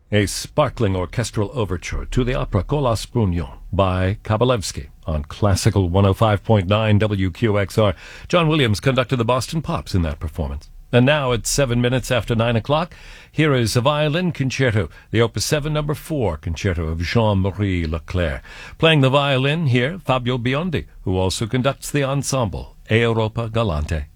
a sparkling orchestral overture to the opera Kolas Brunyon by Kabalevsky on Classical 105.9 WQXR. John Williams conducted the Boston Pops in that performance. And now at 7 minutes after 9 o'clock, here is a violin concerto, the Opus 7 No. 4 concerto of Jean-Marie Leclerc. Playing the violin here, Fabio Biondi, who also conducts the ensemble, Europa Galante.